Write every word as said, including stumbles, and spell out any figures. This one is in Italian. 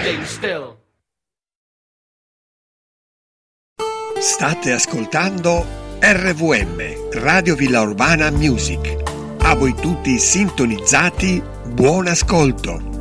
standing still. State ascoltando R V M, Radio Villa Urbana Music. A voi tutti sintonizzati, buon ascolto.